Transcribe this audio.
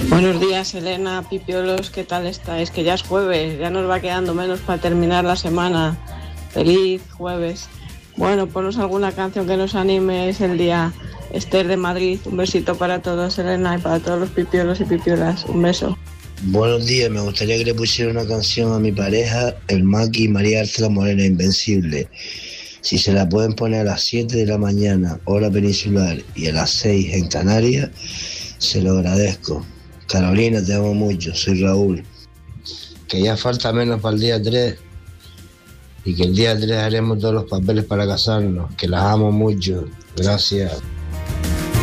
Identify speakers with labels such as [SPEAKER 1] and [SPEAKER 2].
[SPEAKER 1] Buenos días, Elena, Pipiolos, ¿qué tal estáis? Que ya es jueves, ya nos va quedando menos para terminar la semana. Feliz jueves. Bueno, ponos alguna canción que nos anime, es el día. Esther de Madrid, un besito para todos, Elena, y para todos los pipiolos y pipiolas. Un beso.
[SPEAKER 2] Buenos días, me gustaría que le pusiera una canción a mi pareja, el Maki María Arcela Morena, Invencible. Si se la pueden poner a las 7 de la mañana, hora peninsular, y a las 6 en Canarias, se lo agradezco. Carolina, te amo mucho, soy Raúl. Que ya falta menos para el día 3 y que el día 3 haremos todos los papeles para casarnos, que las amo mucho. Gracias.